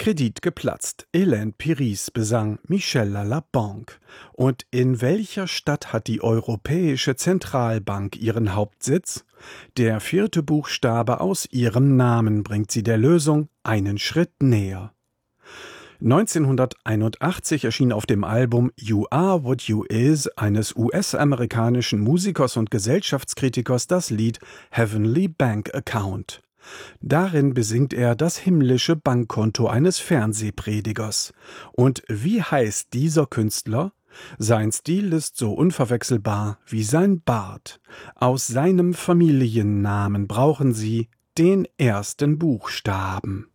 Kredit geplatzt. Hélène Pires besang Michel Labanque. Und in welcher Stadt hat die Europäische Zentralbank ihren Hauptsitz? Der vierte Buchstabe aus ihrem Namen bringt sie der Lösung einen Schritt näher. 1981 erschien auf dem Album You Are What You Is eines US-amerikanischen Musikers und Gesellschaftskritikers das Lied Heavenly Bank Account. Darin besingt er das himmlische Bankkonto eines Fernsehpredigers. Und wie heißt dieser Künstler? Sein Stil ist so unverwechselbar wie sein Bart. Aus seinem Familiennamen brauchen Sie den ersten Buchstaben.